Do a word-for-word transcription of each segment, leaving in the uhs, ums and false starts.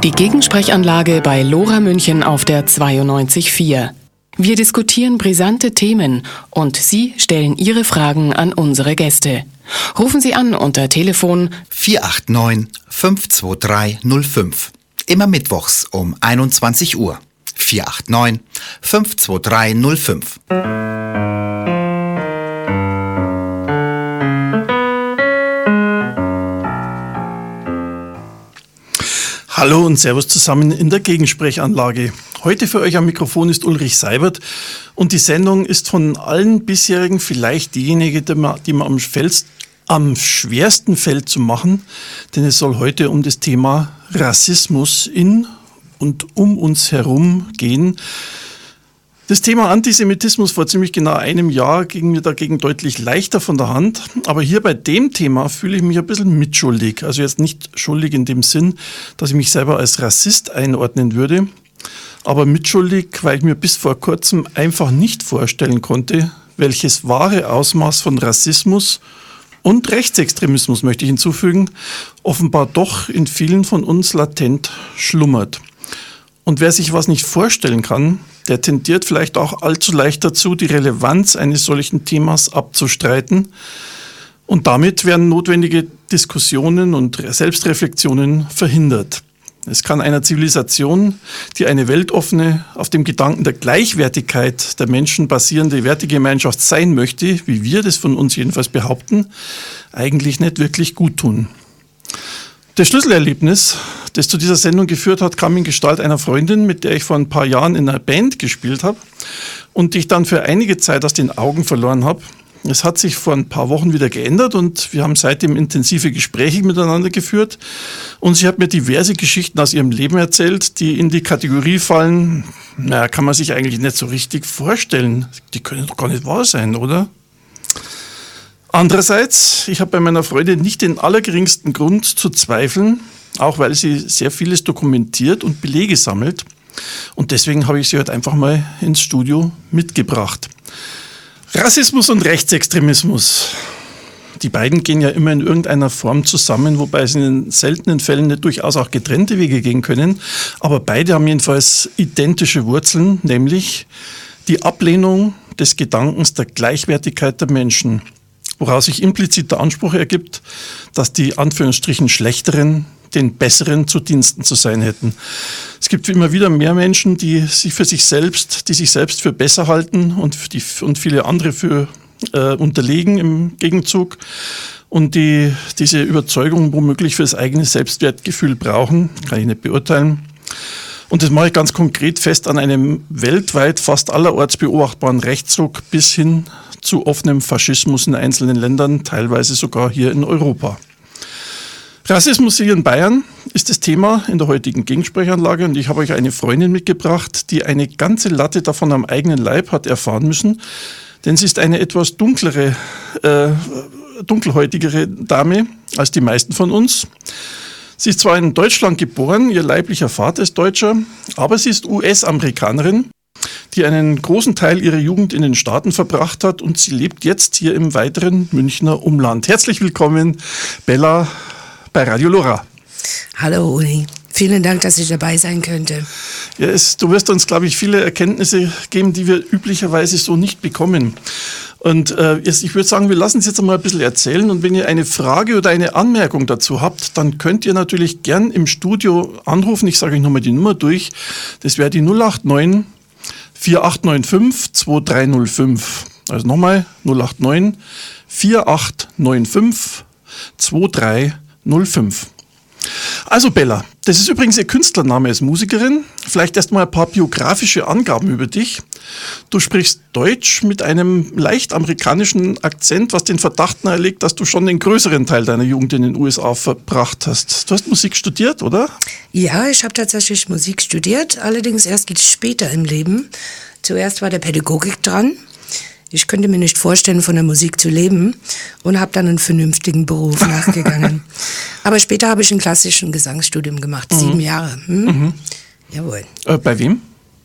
Die Gegensprechanlage bei Lora München auf der zweiundneunzig Komma vier. Wir diskutieren brisante Themen und Sie stellen Ihre Fragen an unsere Gäste. Rufen Sie an unter Telefon vier acht neun, fünf zwei drei null fünf. Immer mittwochs um einundzwanzig Uhr. vier acht neun, fünf zwei drei null fünf. Hallo und Servus zusammen in der Gegensprechanlage. Heute für euch am Mikrofon ist Ulrich Seibert und die Sendung ist von allen bisherigen vielleicht diejenige, die man, die man am, Fels, am schwersten fällt zu machen, denn es soll heute um das Thema Rassismus in und um uns herum gehen. Das Thema Antisemitismus vor ziemlich genau einem Jahr ging mir dagegen deutlich leichter von der Hand. Aber hier bei dem Thema fühle ich mich ein bisschen mitschuldig. Also jetzt nicht schuldig in dem Sinn, dass ich mich selber als Rassist einordnen würde, aber mitschuldig, weil ich mir bis vor kurzem einfach nicht vorstellen konnte, welches wahre Ausmaß von Rassismus und Rechtsextremismus, möchte ich hinzufügen, offenbar doch in vielen von uns latent schlummert. Und wer sich was nicht vorstellen kann, der tendiert vielleicht auch allzu leicht dazu, die Relevanz eines solchen Themas abzustreiten. Und damit werden notwendige Diskussionen und Selbstreflexionen verhindert. Es kann einer Zivilisation, die eine weltoffene, auf dem Gedanken der Gleichwertigkeit der Menschen basierende Wertegemeinschaft sein möchte, wie wir das von uns jedenfalls behaupten, eigentlich nicht wirklich gut tun. Das Schlüsselerlebnis, das zu dieser Sendung geführt hat, kam in Gestalt einer Freundin, mit der ich vor ein paar Jahren in einer Band gespielt habe und die ich dann für einige Zeit aus den Augen verloren habe. Es hat sich vor ein paar Wochen wieder geändert und wir haben seitdem intensive Gespräche miteinander geführt und sie hat mir diverse Geschichten aus ihrem Leben erzählt, die in die Kategorie fallen, naja, kann man sich eigentlich nicht so richtig vorstellen. Die können doch gar nicht wahr sein, oder? Andererseits, ich habe bei meiner Freundin nicht den allergeringsten Grund zu zweifeln, auch weil sie sehr vieles dokumentiert und Belege sammelt. Und deswegen habe ich sie heute einfach mal ins Studio mitgebracht. Rassismus und Rechtsextremismus. Die beiden gehen ja immer in irgendeiner Form zusammen, wobei es in den seltenen Fällen nicht durchaus auch getrennte Wege gehen können. Aber beide haben jedenfalls identische Wurzeln, nämlich die Ablehnung des Gedankens der Gleichwertigkeit der Menschen, woraus sich implizit der Anspruch ergibt, dass die Anführungsstrichen Schlechteren den Besseren zu Diensten zu sein hätten. Es gibt immer wieder mehr Menschen, die sich für sich selbst, die sich selbst für besser halten und, die, und viele andere für äh, unterlegen im Gegenzug und die diese Überzeugung womöglich für das eigene Selbstwertgefühl brauchen, kann ich nicht beurteilen. Und das mache ich ganz konkret fest an einem weltweit fast allerorts beobachtbaren Rechtsruck bis hin zu offenem Faschismus in einzelnen Ländern, teilweise sogar hier in Europa. Rassismus hier in Bayern ist das Thema in der heutigen Gegensprechanlage und ich habe euch eine Freundin mitgebracht, die eine ganze Latte davon am eigenen Leib hat erfahren müssen, denn sie ist eine etwas dunklere, äh, dunkelhäutigere Dame als die meisten von uns. Sie ist zwar in Deutschland geboren, ihr leiblicher Vater ist Deutscher, aber sie ist U S-Amerikanerin, die einen großen Teil ihrer Jugend in den Staaten verbracht hat und sie lebt jetzt hier im weiteren Münchner Umland. Herzlich willkommen, Bella, bei Radio Lora. Hallo Uli, vielen Dank, dass ich dabei sein könnte. Ja, es, du wirst uns, glaube ich, viele Erkenntnisse geben, die wir üblicherweise so nicht bekommen. Und äh, ich würde sagen, wir lassen es jetzt einmal ein bisschen erzählen und wenn ihr eine Frage oder eine Anmerkung dazu habt, dann könnt ihr natürlich gern im Studio anrufen. Ich sage euch nochmal die Nummer durch. Das wäre die null acht neun, vier acht neun fünf, zwei drei null fünf. Also nochmal null acht neun, vier acht neun fünf, zwei drei null fünf. Also Bella, das ist übrigens ihr Künstlername als Musikerin. Vielleicht erst mal ein paar biografische Angaben über dich. Du sprichst Deutsch mit einem leicht amerikanischen Akzent, was den Verdacht nahelegt, dass du schon den größeren Teil deiner Jugend in den U S A verbracht hast. Du hast Musik studiert, oder? Ja, ich habe tatsächlich Musik studiert, allerdings erst später im Leben. Zuerst war der Pädagogik dran. Ich könnte mir nicht vorstellen, von der Musik zu leben und habe dann einen vernünftigen Beruf nachgegangen. Aber später habe ich ein klassisches Gesangsstudium gemacht, mhm. sieben Jahre. Hm? Mhm. Jawohl. Äh, bei wem?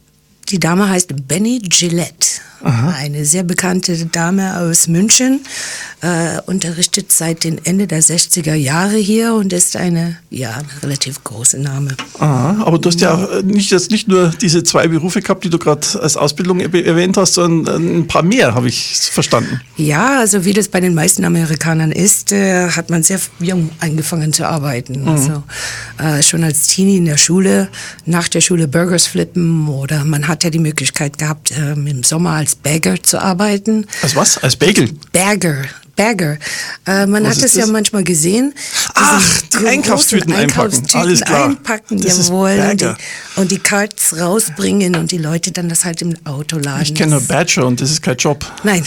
Die Dame heißt Benny Gillette. Aha. Eine sehr bekannte Dame aus München, äh, unterrichtet seit den Ende der sechziger Jahre hier und ist eine, ja, eine relativ große Name. Aha, aber du hast ja nicht, jetzt nicht nur diese zwei Berufe gehabt, die du gerade als Ausbildung erwähnt hast, sondern ein paar mehr, habe ich verstanden. Ja, also wie das bei den meisten Amerikanern ist, äh, hat man sehr jung angefangen zu arbeiten. Mhm. Also äh, schon als Teenie in der Schule, nach der Schule Burgers flippen oder man hat ja die Möglichkeit gehabt, äh, im Sommer als Bagger zu arbeiten. Als was? Als Bagel? Bagger. Bagger. Äh, man was hat es ja manchmal gesehen. Ach, die Einkaufstüten einpacken. Alles klar. Einpacken, das jawohl. Und die, und die Carts rausbringen und die Leute dann das halt im Auto laden. Ich kenne nur Badger und das ist kein Job. Nein.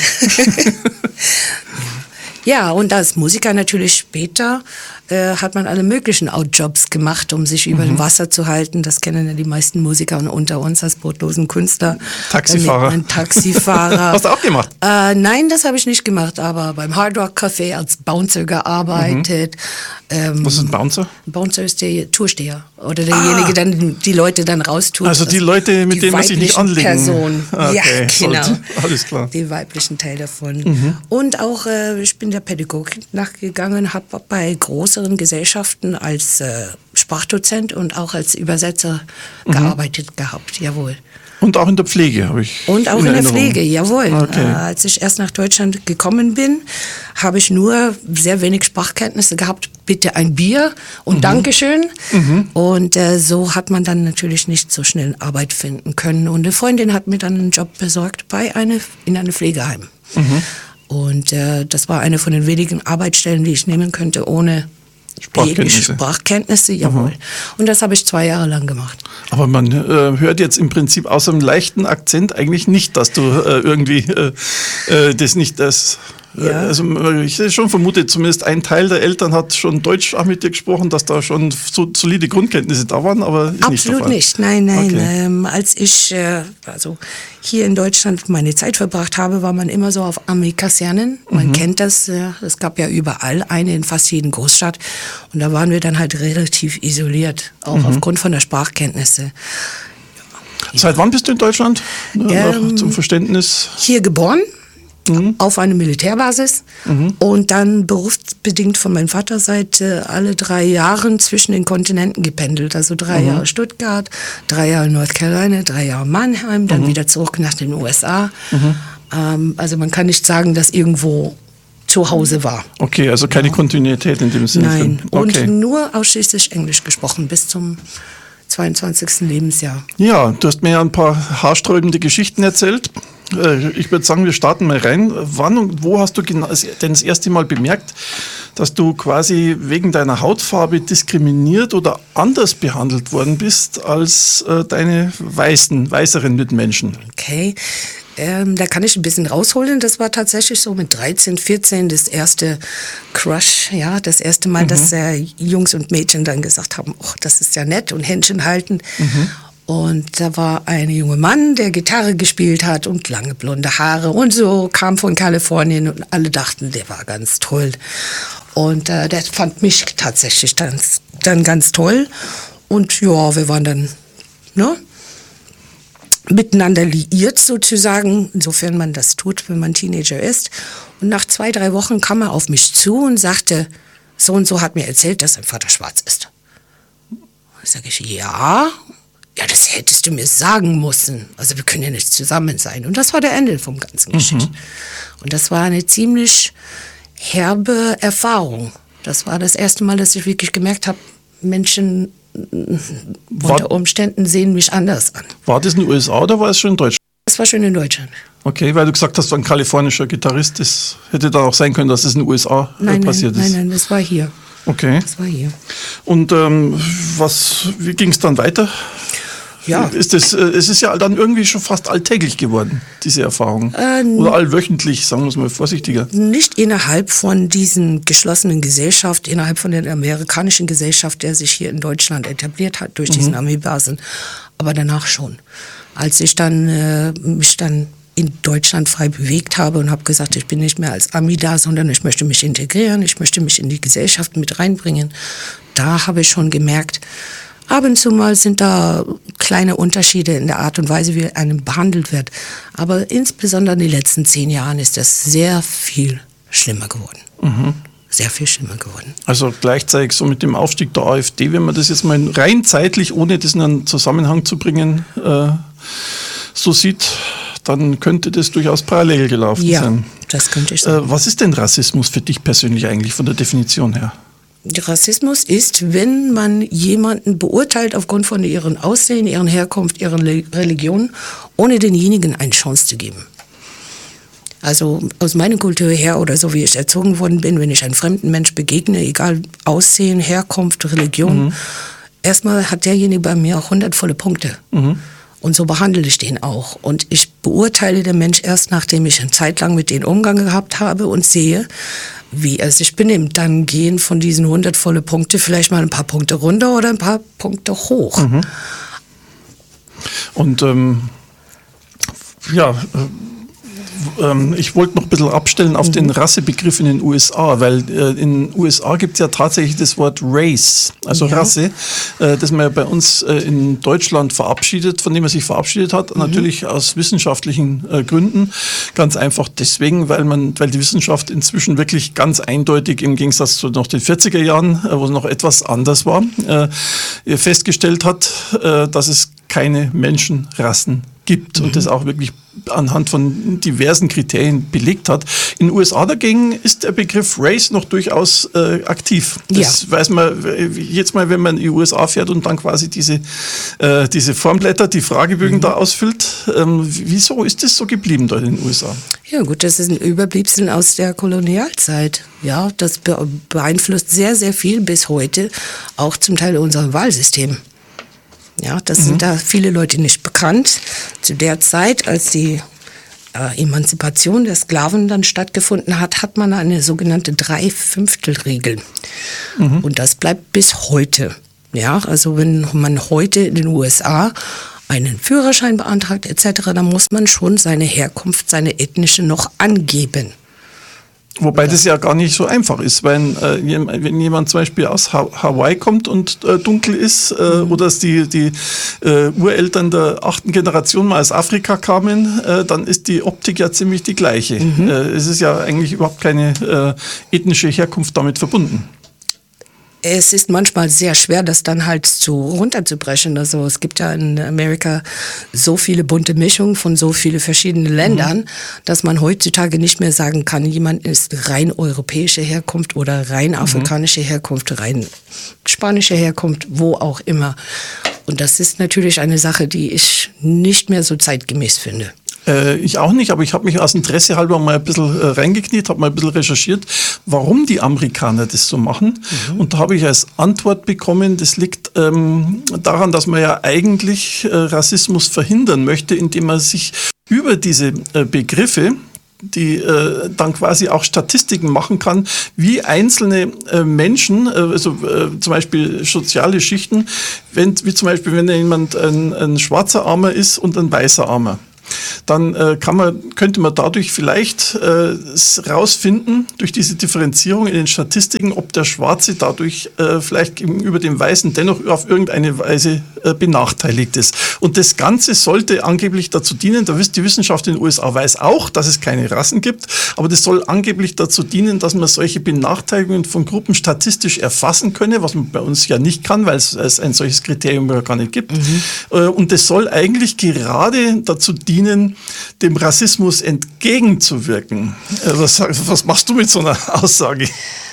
Ja, und als Musiker natürlich später äh, hat man alle möglichen Outjobs gemacht, um sich über mhm. dem Wasser zu halten. Das kennen ja die meisten Musiker unter uns als brotlosen Künstler. Taxifahrer. Ein Taxifahrer. Hast du auch gemacht? Äh, nein, das habe ich nicht gemacht, aber beim Hard Rock Café als Bouncer gearbeitet. Mhm. Ähm, Was ist ein Bouncer? Ein Bouncer ist der Toursteher oder derjenige, ah. der die Leute dann raustut. Also die Leute, mit denen man sich nicht anlegen. Personen. Okay, ja, genau. Gut. Alles klar. Die weiblichen Teil davon. Mhm. Und auch, äh, ich bin der Pädagogik nachgegangen, habe bei größeren Gesellschaften als äh, Sprachdozent und auch als Übersetzer mhm. gearbeitet gehabt, jawohl. Und auch in der Pflege habe ich. Und auch in, in der Pflege, jawohl. Okay. Äh, als ich erst nach Deutschland gekommen bin, habe ich nur sehr wenig Sprachkenntnisse gehabt. Bitte ein Bier und mhm. Dankeschön. Mhm. Und äh, so hat man dann natürlich nicht so schnell Arbeit finden können. Und eine Freundin hat mir dann einen Job besorgt bei eine, in einem Pflegeheim. Mhm. Und äh, das war eine von den wenigen Arbeitsstellen, die ich nehmen könnte, ohne Sprachkenntnisse. Sprachkenntnisse, jawohl. Mhm. Und das habe ich zwei Jahre lang gemacht. Aber man äh, hört jetzt im Prinzip außer einem leichten Akzent eigentlich nicht, dass du äh, irgendwie äh, äh, das nicht als... Ja. Also ich hätte schon vermutet, zumindest ein Teil der Eltern hat schon Deutsch auch mit dir gesprochen, dass da schon so solide Grundkenntnisse da waren, aber ist absolut nicht der Fall. Nicht, nein, nein. Okay. Ähm, als ich äh, also hier in Deutschland meine Zeit verbracht habe, war man immer so auf Armeekasernen. Man mhm. kennt das, äh, es gab ja überall eine in fast jeden Großstadt und da waren wir dann halt relativ isoliert, auch mhm. aufgrund von der Sprachkenntnisse. Seit wann bist du in Deutschland? Ähm, zum Verständnis. Hier geboren. Mhm. Auf eine Militärbasis mhm. und dann berufsbedingt von meinem Vater seit äh, alle drei Jahren zwischen den Kontinenten gependelt. Also drei mhm. Jahre Stuttgart, drei Jahre North Carolina, drei Jahre Mannheim, dann mhm. wieder zurück nach den U S A. Mhm. Ähm, also man kann nicht sagen, dass irgendwo zu Hause war. Okay, also keine ja. Kontinuität in dem Sinne. Nein, okay. Und nur ausschließlich Englisch gesprochen bis zum zweiundzwanzigsten Lebensjahr. Ja, du hast mir ja ein paar haarsträubende Geschichten erzählt. Ich würde sagen, wir starten mal rein. Wann und wo hast du denn das erste Mal bemerkt, dass du quasi wegen deiner Hautfarbe diskriminiert oder anders behandelt worden bist als äh, deine weißen, weißeren Mitmenschen? Okay, ähm, da kann ich ein bisschen rausholen. Das war tatsächlich so mit dreizehn, vierzehn das erste Crush, ja, das erste Mal, mhm. dass äh, Jungs und Mädchen dann gesagt haben, oh, das ist ja nett und Händchen halten. Mhm. Und da war ein junger Mann, der Gitarre gespielt hat und lange blonde Haare und so, kam von Kalifornien und alle dachten, der war ganz toll. Und äh, der fand mich tatsächlich dann, dann ganz toll. Und ja, wir waren dann ne, miteinander liiert sozusagen, insofern man das tut, wenn man Teenager ist. Und nach zwei, drei Wochen kam er auf mich zu und sagte, so und so hat mir erzählt, dass sein Vater schwarz ist. Da sage ich, ja. Ja, das hättest du mir sagen müssen. Also wir können ja nicht zusammen sein. Und das war der Ende vom ganzen Geschichte. Mhm. Und das war eine ziemlich herbe Erfahrung. Das war das erste Mal, dass ich wirklich gemerkt habe, Menschen war, unter Umständen sehen mich anders an. War das in den U S A oder war es schon in Deutschland? Das war schon in Deutschland. Okay, weil du gesagt hast, du ein kalifornischer Gitarrist. Das hätte dann auch sein können, dass es in den U S A nein, passiert nein, ist. Nein, nein, das war hier. Okay. Das war hier. Und ähm, was, wie ging es dann weiter? Ja. Ist das, es ist ja dann irgendwie schon fast alltäglich geworden, diese Erfahrung. Äh, Oder allwöchentlich, sagen wir es mal vorsichtiger. Nicht innerhalb von diesen geschlossenen Gesellschaft, innerhalb von der amerikanischen Gesellschaft, der sich hier in Deutschland etabliert hat durch mhm. diesen Armeebasen, aber danach schon. Als ich dann äh, mich dann in Deutschland frei bewegt habe und habe gesagt, ich bin nicht mehr als Ami da, sondern ich möchte mich integrieren, ich möchte mich in die Gesellschaft mit reinbringen. Da habe ich schon gemerkt, Ab und zu mal sind da kleine Unterschiede in der Art und Weise, wie einem behandelt wird. Aber insbesondere in den letzten zehn Jahren ist das sehr viel schlimmer geworden. Mhm. Sehr viel schlimmer geworden. Also gleichzeitig so mit dem Aufstieg der AfD, wenn man das jetzt mal rein zeitlich, ohne das in einen Zusammenhang zu bringen, äh, so sieht, dann könnte das durchaus parallel gelaufen ja, sein. Ja, das könnte ich sagen. Äh, was ist denn Rassismus für dich persönlich eigentlich von der Definition her? Rassismus ist, wenn man jemanden beurteilt aufgrund von ihrem Aussehen, ihrer Herkunft, ihrer Religion, ohne denjenigen eine Chance zu geben. Also aus meiner Kultur her oder so wie ich erzogen worden bin, wenn ich einem fremden Mensch begegne, egal Aussehen, Herkunft, Religion, mhm. erstmal hat derjenige bei mir auch hundert volle Punkte. Mhm. Und so behandle ich den auch. Und ich beurteile den Mensch erst, nachdem ich eine Zeit lang mit dem Umgang gehabt habe und sehe, wie er sich benimmt. Dann gehen von diesen hundert volle Punkte vielleicht mal ein paar Punkte runter oder ein paar Punkte hoch. Mhm. Und ähm, ja, äh, ich wollte noch ein bisschen abstellen auf mhm. den Rassebegriff in den U S A, weil äh, in den U S A gibt es ja tatsächlich das Wort Race, also ja. Rasse, äh, das man ja bei uns äh, in Deutschland verabschiedet, von dem man sich verabschiedet hat, mhm. natürlich aus wissenschaftlichen äh, Gründen. Ganz einfach deswegen, weil man, weil die Wissenschaft inzwischen wirklich ganz eindeutig im Gegensatz zu noch den vierziger Jahren, äh, wo es noch etwas anders war, äh, festgestellt hat, äh, dass es keine Menschenrassen gibt mhm. und das auch wirklich anhand von diversen Kriterien belegt hat. In den U S A dagegen ist der Begriff Race noch durchaus äh, aktiv. Das ja. weiß man jetzt mal, wenn man in die U S A fährt und dann quasi diese, äh, diese Formblätter, die Fragebögen mhm. da ausfüllt. Ähm, wieso ist das so geblieben dort in den U S A? Ja gut, das ist ein Überbleibsel aus der Kolonialzeit. Ja, das beeinflusst sehr, sehr viel bis heute, auch zum Teil unser Wahlsystem. Ja, das mhm. sind da viele Leute nicht bekannt. Zu der Zeit, als die äh, Emanzipation der Sklaven dann stattgefunden hat, hat man eine sogenannte Drei-Fünftel-Regel. Mhm. Und das bleibt bis heute. Ja, also wenn man heute in den U S A einen Führerschein beantragt et cetera, dann muss man schon seine Herkunft, seine ethnische noch angeben. Wobei das ja gar nicht so einfach ist, weil äh, wenn jemand zum Beispiel aus ha- Hawaii kommt und äh, dunkel ist äh, mhm. oder dass die, die äh, Ureltern der achten Generation mal aus Afrika kamen, äh, dann ist die Optik ja ziemlich die gleiche. Mhm. Äh, es ist ja eigentlich überhaupt keine äh, ethnische Herkunft damit verbunden. Es ist manchmal sehr schwer, das dann halt zu runterzubrechen. Also es gibt ja in Amerika so viele bunte Mischungen von so vielen verschiedenen Ländern, mhm. dass man heutzutage nicht mehr sagen kann, jemand ist rein europäische Herkunft oder rein afrikanische Herkunft, rein spanische Herkunft, wo auch immer. Und das ist natürlich eine Sache, die ich nicht mehr so zeitgemäß finde. Äh, ich auch nicht, aber ich habe mich aus Interesse halber mal ein bisschen äh, reingekniet, habe mal ein bisschen recherchiert, warum die Amerikaner das so machen. Mhm. Und da habe ich als Antwort bekommen, das liegt ähm, daran, dass man ja eigentlich äh, Rassismus verhindern möchte, indem man sich über diese äh, Begriffe, die äh, dann quasi auch Statistiken machen kann, wie einzelne äh, Menschen, äh, also äh, zum Beispiel soziale Schichten, wenn, wie zum Beispiel, wenn jemand ein, ein schwarzer Armer ist und ein weißer Armer. Dann äh, kann man, könnte man dadurch vielleicht äh, rausfinden, durch diese Differenzierung in den Statistiken, ob der Schwarze dadurch äh, vielleicht gegenüber dem Weißen dennoch auf irgendeine Weise äh, benachteiligt ist. Und das Ganze sollte angeblich dazu dienen, da wisst die Wissenschaft in den U S A weiß auch, dass es keine Rassen gibt, aber das soll angeblich dazu dienen, dass man solche Benachteiligungen von Gruppen statistisch erfassen könne, was man bei uns ja nicht kann, weil es, es ein solches Kriterium gar nicht gibt. Mhm. Äh, und das soll eigentlich gerade dazu dienen, dem Rassismus entgegenzuwirken. Was, was machst du mit so einer Aussage?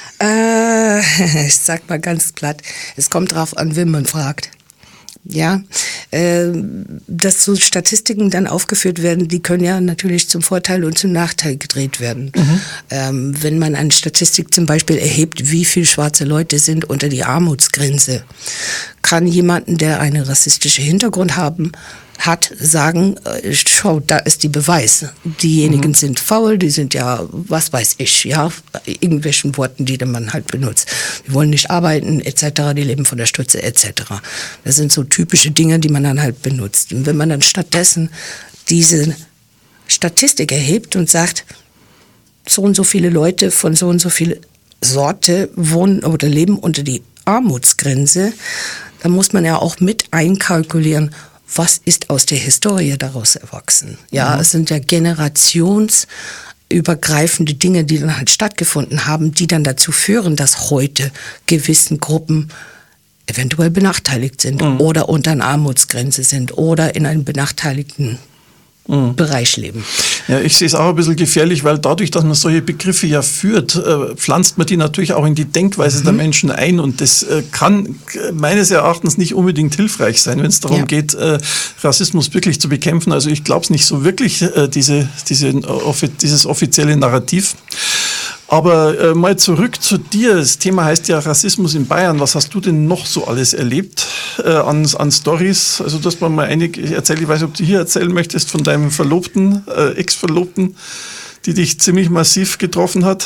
Äh, ich sag mal ganz platt, es kommt drauf an, wen man fragt. Ja, äh, dass so Statistiken dann aufgeführt werden, die können ja natürlich zum Vorteil und zum Nachteil gedreht werden. Mhm. Ähm, wenn man eine Statistik zum Beispiel erhebt, wie viele schwarze Leute sind unter die Armutsgrenze, kann jemanden, der einen rassistischen Hintergrund haben, hat, sagen, äh, schau, da ist die Beweis. Diejenigen mhm. sind faul, die sind ja, was weiß ich, ja, irgendwelchen Worten, die man halt benutzt. Die wollen nicht arbeiten, et cetera, die leben von der Stütze, et cetera. Das sind so typische Dinge, die man dann halt benutzt. Und wenn man dann stattdessen diese Statistik erhebt und sagt, so und so viele Leute von so und so viel Sorte wohnen oder leben unter die Armutsgrenze, da muss man ja auch mit einkalkulieren, was ist aus der Historie daraus erwachsen. Ja, mhm. es sind ja generationsübergreifende Dinge, die dann halt stattgefunden haben, die dann dazu führen, dass heute gewissen Gruppen eventuell benachteiligt sind mhm. oder unter einer Armutsgrenze sind oder in einem benachteiligten mhm. Bereich leben. Ja, ich sehe es auch ein bisschen gefährlich, weil dadurch, dass man solche Begriffe ja führt, äh, pflanzt man die natürlich auch in die Denkweise mhm. der Menschen ein und das äh, kann meines Erachtens nicht unbedingt hilfreich sein, wenn es darum ja. geht, äh, Rassismus wirklich zu bekämpfen. Also ich glaube es nicht so wirklich, äh, diese, diese, offi- dieses offizielle Narrativ. Aber äh, mal zurück zu dir. Das Thema heißt ja Rassismus in Bayern. Was hast du denn noch so alles erlebt äh, an, an Storys? Also, dass man mal einige erzählt, ich weiß nicht, ob du hier erzählen möchtest von deinem Verlobten, äh, Ex-Verlobten, die dich ziemlich massiv getroffen hat.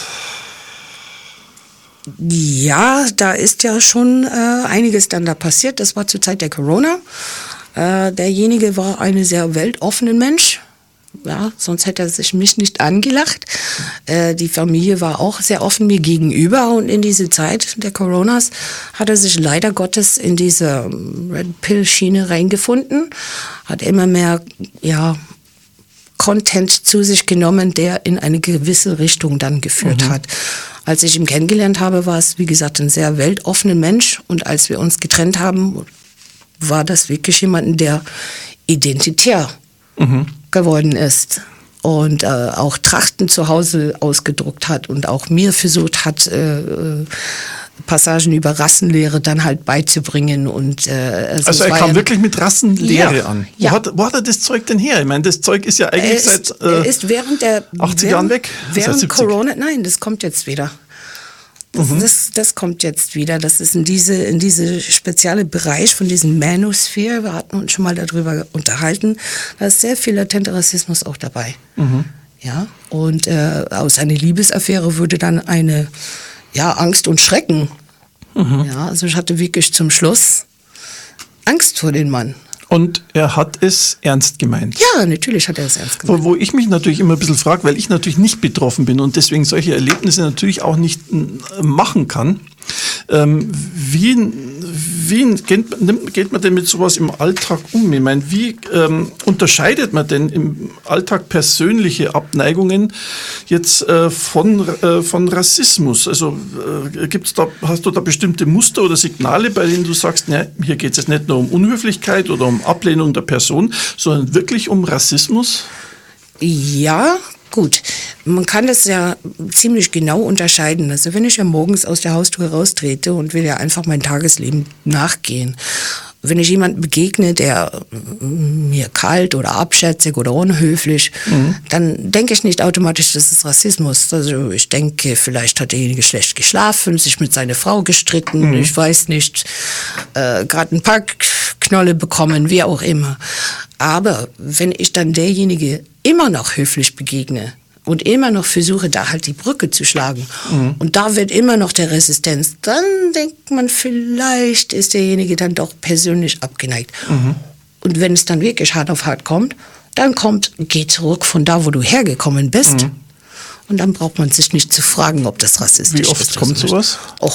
Ja, da ist ja schon äh, einiges dann da passiert. Das war zur Zeit der Corona. Äh, derjenige war ein sehr weltoffener Mensch. Ja, sonst hätte er sich mich nicht angelacht. Äh, die Familie war auch sehr offen mir gegenüber und in diese Zeit der Coronas hat er sich leider Gottes in diese Red Pill Schiene reingefunden, hat immer mehr, ja, Content zu sich genommen, der in eine gewisse Richtung dann geführt mhm. hat. Als ich ihn kennengelernt habe, war es, wie gesagt, ein sehr weltoffener Mensch und als wir uns getrennt haben, war das wirklich jemand, der identitär mhm. geworden ist und äh, auch Trachten zu Hause ausgedruckt hat und auch mir versucht hat, äh, Passagen über Rassenlehre dann halt beizubringen. Und, äh, also, also er kam ja, wirklich mit Rassenlehre ja, an. Wo, ja. hat, wo hat er das Zeug denn her? Ich meine, das Zeug ist ja eigentlich er ist, seit äh, er ist während der achtzig während, Jahren weg. Während Corona, nein, das kommt jetzt wieder. Das, mhm. das, das kommt jetzt wieder. Das ist in diese, in diese spezielle Bereich von diesem Manosphere. Wir hatten uns schon mal darüber unterhalten. Da ist sehr viel latenter Rassismus auch dabei. Mhm. Ja, und äh, aus einer Liebesaffäre würde dann eine, ja, Angst und Schrecken. Mhm. Ja, also ich hatte wirklich zum Schluss Angst vor dem Mann. Und er hat es ernst gemeint. Ja, natürlich hat er es ernst gemeint. Wo, wo ich mich natürlich immer ein bisschen frage, weil ich natürlich nicht betroffen bin und deswegen solche Erlebnisse natürlich auch nicht äh, machen kann. Ähm, wie wie geht, geht man denn mit sowas im Alltag um? Ich meine, wie ähm, unterscheidet man denn im Alltag persönliche Abneigungen jetzt äh, von, äh, von Rassismus? Also äh, gibt's da, hast du da bestimmte Muster oder Signale, bei denen du sagst, ne, hier geht es jetzt nicht nur um Unhöflichkeit oder um Ablehnung der Person, sondern wirklich um Rassismus? Ja, gut. Man kann das ja ziemlich genau unterscheiden. Also wenn ich ja morgens aus der Haustür raustrete und will ja einfach mein Tagesleben nachgehen, wenn ich jemandem begegne, der mir kalt oder abschätzig oder unhöflich, mhm. dann denke ich nicht automatisch, das ist Rassismus. Also ich denke, vielleicht hat derjenige schlecht geschlafen, sich mit seiner Frau gestritten, mhm. ich weiß nicht, äh, gerade ein paar Knolle bekommen, wie auch immer. Aber wenn ich dann derjenige immer noch höflich begegne und immer noch versuche, da halt die Brücke zu schlagen mhm. und da wird immer noch der Resistenz, dann denkt man, vielleicht ist derjenige dann doch persönlich abgeneigt. Mhm. Und wenn es dann wirklich hart auf hart kommt, dann kommt, geh zurück von da, wo du hergekommen bist. Mhm. Und dann braucht man sich nicht zu fragen, ob das rassistisch ist. Wie oft ist kommt sowas? Auch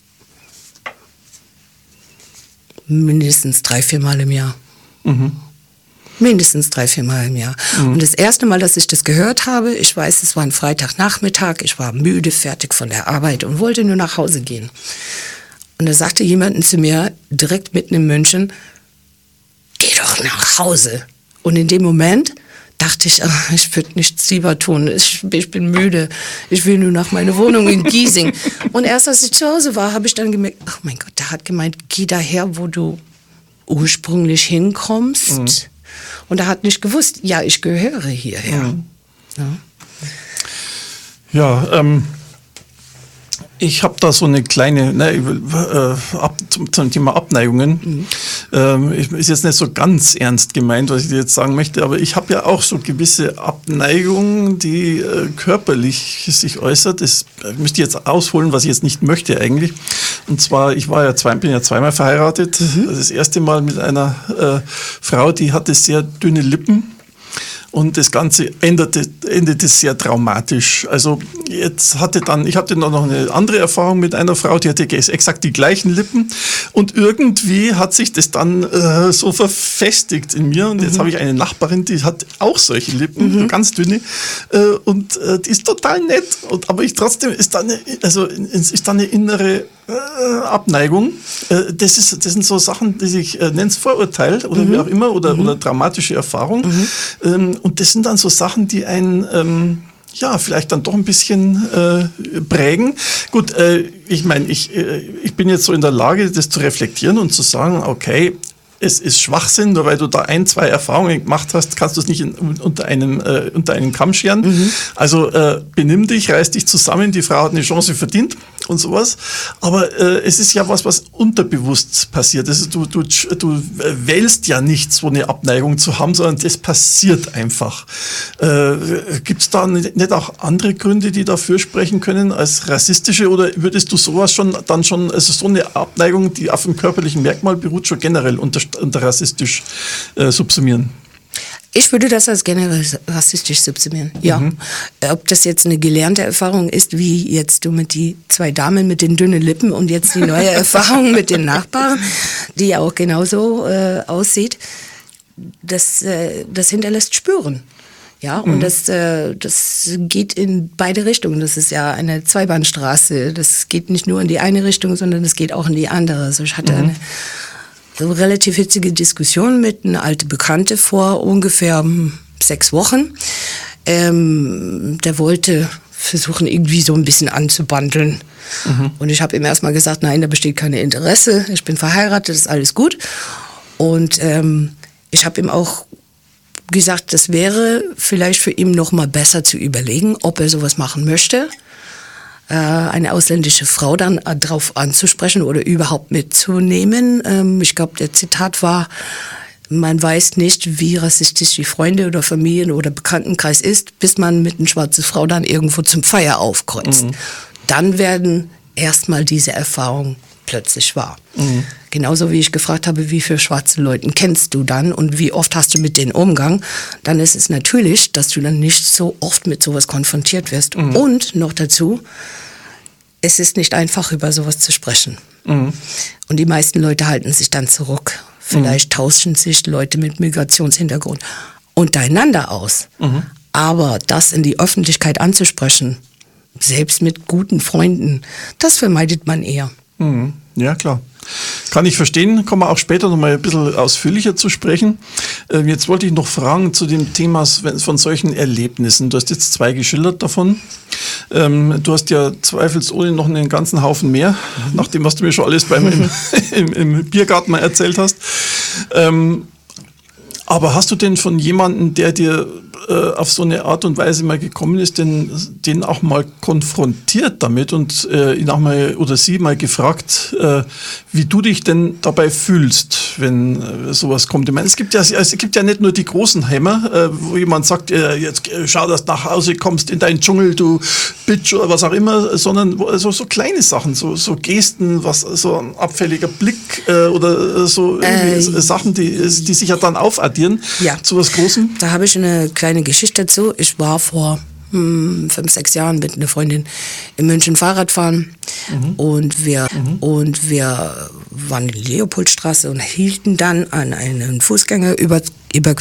mindestens drei, vier Mal im Jahr. Mhm. Mindestens drei, vier Mal im Jahr. Mhm. Und das erste Mal, dass ich das gehört habe, ich weiß, es war ein Freitagnachmittag, ich war müde, fertig von der Arbeit und wollte nur nach Hause gehen. Und da sagte jemand zu mir, direkt mitten in München, geh doch nach Hause. Und in dem Moment dachte ich, ach, ich würde nichts lieber tun, ich, ich bin müde, ich will nur nach meiner Wohnung in Giesing. Und erst als ich zu Hause war, habe ich dann gemerkt, ach mein Gott, der hat gemeint, geh daher, wo du ursprünglich hinkommst. Mhm. Und er hat nicht gewusst, ja, ich gehöre hierher. Mhm. Ja, ja ähm, ich habe da so eine kleine, ne, äh, ab, zum, zum Thema Abneigungen. Mhm. Ähm, ist jetzt nicht so ganz ernst gemeint, was ich dir jetzt sagen möchte, aber ich habe ja auch so gewisse Abneigungen, die äh, körperlich sich äußert. Das müsste ich jetzt ausholen, was ich jetzt nicht möchte eigentlich. Und zwar, ich war ja zwei, bin ja zweimal verheiratet. Mhm. Das erste Mal mit einer äh, Frau, die hatte sehr dünne Lippen. Und das Ganze endete, endete sehr traumatisch. Also jetzt hatte dann, ich hatte dann noch eine andere Erfahrung mit einer Frau, die hatte exakt die gleichen Lippen. Und irgendwie hat sich das dann äh, so verfestigt in mir. Und jetzt mhm. habe ich eine Nachbarin, die hat auch solche Lippen, mhm. ganz dünne. Äh, und äh, die ist total nett. Und, aber ich trotzdem ist da eine, also ist da eine innere äh, Abneigung. Äh, das, ist, das sind so Sachen, die sich äh, nennt Vorurteil oder mhm. wie auch immer oder, mhm. oder traumatische Erfahrung. Mhm. Ähm, und das sind dann so Sachen, die einen ähm, ja, vielleicht dann doch ein bisschen äh, prägen. Gut, äh, ich meine, ich, äh, ich bin jetzt so in der Lage, das zu reflektieren und zu sagen, okay, es ist Schwachsinn, nur weil du da ein, zwei Erfahrungen gemacht hast, kannst du es nicht in, unter, einem, äh, unter einen Kamm scheren. Mhm. Also äh, benimm dich, reiß dich zusammen, die Frau hat eine Chance verdient und sowas. Aber äh, es ist ja was, was unterbewusst passiert. Also du, du, du wählst ja nicht, so eine Abneigung zu haben, sondern das passiert einfach. Äh, Gibt es da nicht auch andere Gründe, die dafür sprechen können als rassistische, oder würdest du sowas schon dann schon, also so eine Abneigung, die auf dem körperlichen Merkmal beruht, schon generell unter unter rassistisch äh, subsumieren? Ich würde das als generell rassistisch subsumieren, ja. Mhm. Ob das jetzt eine gelernte Erfahrung ist, wie jetzt du mit die zwei Damen mit den dünnen Lippen und jetzt die neue Erfahrung mit den Nachbarn, die ja auch genauso äh, aussieht, das, äh, das hinterlässt Spuren. Ja, und mhm. das, äh, das geht in beide Richtungen. Das ist ja eine Zweibahnstraße. Das geht nicht nur in die eine Richtung, sondern es geht auch in die andere. Also ich hatte mhm. eine so relativ hitzige Diskussion mit einer alten Bekannte vor ungefähr sechs Wochen. Ähm, der wollte versuchen, irgendwie so ein bisschen anzubandeln. Mhm. Und ich habe ihm erstmal gesagt, nein, da besteht kein Interesse. Ich bin verheiratet, ist alles gut. Und ähm, ich habe ihm auch gesagt, das wäre vielleicht für ihn noch mal besser zu überlegen, ob er sowas machen möchte. Eine ausländische Frau dann drauf anzusprechen oder überhaupt mitzunehmen. Ich glaube, der Zitat war, man weiß nicht, wie rassistisch die Freunde oder Familien oder Bekanntenkreis ist, bis man mit einer schwarzen Frau dann irgendwo zum Feier aufkreuzt. Mhm. Dann werden erstmal diese Erfahrungen plötzlich wahr. Mhm. Genauso wie ich gefragt habe, wie viele schwarze Leute kennst du dann und wie oft hast du mit denen Umgang, dann ist es natürlich, dass du dann nicht so oft mit sowas konfrontiert wirst. Mhm. Und noch dazu, es ist nicht einfach, über sowas zu sprechen. Mhm. Und die meisten Leute halten sich dann zurück. Vielleicht mhm. tauschen sich Leute mit Migrationshintergrund untereinander aus. Mhm. Aber das in die Öffentlichkeit anzusprechen, selbst mit guten Freunden, das vermeidet man eher. Mhm. Ja, klar. Kann ich verstehen, kommen wir auch später noch mal ein bisschen ausführlicher zu sprechen. Jetzt wollte ich noch fragen zu dem Thema von solchen Erlebnissen. Du hast jetzt zwei geschildert davon. Du hast ja zweifelsohne noch einen ganzen Haufen mehr, nach dem, was du mir schon alles beim im, im, im Biergarten mal erzählt hast. Aber hast du denn von jemandem, der dir äh, auf so eine Art und Weise mal gekommen ist, den, den auch mal konfrontiert damit und äh, ihn auch mal oder sie mal gefragt, äh, wie du dich denn dabei fühlst, wenn äh, sowas kommt? Ich meine, es gibt ja, es gibt ja nicht nur die großen Hämmer, äh, wo jemand sagt, äh, jetzt äh, schau, dass du nach Hause kommst in deinen Dschungel, du Bitch oder was auch immer, sondern so, so kleine Sachen, so, so Gesten, was, so ein abfälliger Blick äh, oder so äh, Sachen, die, die sich ja dann aufaddieren. Ja. Zu was Großem? Da habe ich eine kleine Geschichte dazu. Ich war vor hm, fünf, sechs Jahren mit einer Freundin in München Fahrrad fahren mhm. und wir mhm. und wir waren in die Leopoldstraße und hielten dann an einen Fußgänger über, über